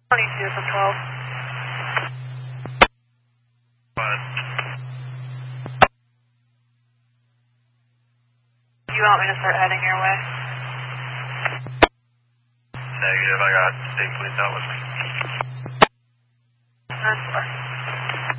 22 from 12. What? Do you want me to start heading your way? Negative, I got state police out with me. That's fine.